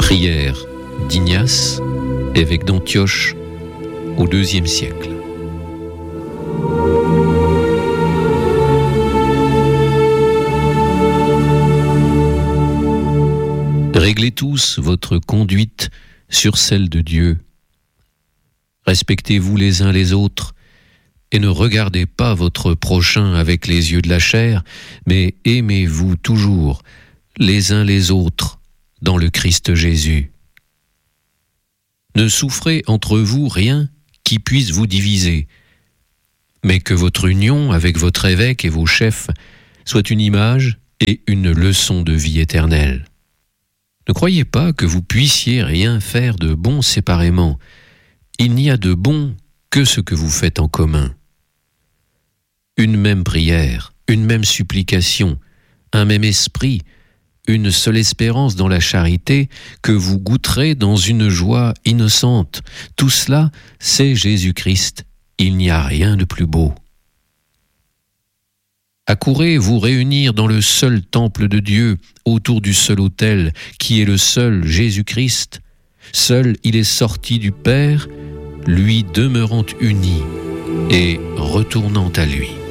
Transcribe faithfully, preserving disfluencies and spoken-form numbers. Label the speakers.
Speaker 1: Prière d'Ignace, évêque d'Antioche, au deuxième siècle. Réglez tous votre conduite sur celle de Dieu. Respectez-vous les uns les autres et ne regardez pas votre prochain avec les yeux de la chair, mais aimez-vous toujours les uns les autres dans le Christ Jésus. Ne souffrez entre vous rien qui puisse vous diviser, mais que votre union avec votre évêque et vos chefs soit une image et une leçon de vie éternelle. Ne croyez pas que vous puissiez rien faire de bon séparément. Il n'y a de bon que ce que vous faites en commun. Une même prière, une même supplication, un même esprit, une seule espérance dans la charité que vous goûterez dans une joie innocente. Tout cela, c'est Jésus-Christ. Il n'y a rien de plus beau. Accourez vous réunir dans le seul temple de Dieu, autour du seul autel, qui est le seul Jésus-Christ. Seul il est sorti du Père, lui demeurant uni et retournant à lui.